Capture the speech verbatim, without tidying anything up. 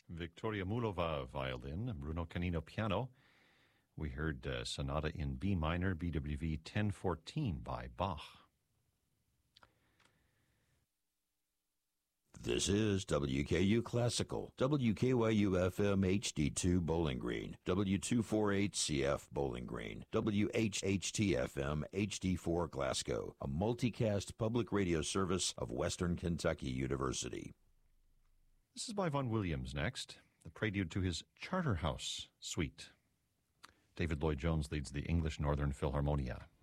Victoria Mulova, violin. Bruno Canino, piano. We heard uh, Sonata in B minor, B W V ten fourteen by Bach. This is W K U Classical, W K Y U F M H D two Bowling Green, W two forty-eight C F Bowling Green, W H H T F M H D four Glasgow, a multicast public radio service of Western Kentucky University. This is by Vaughan Williams next, the prelude to his Charterhouse Suite. David Lloyd-Jones leads the English Northern Philharmonia.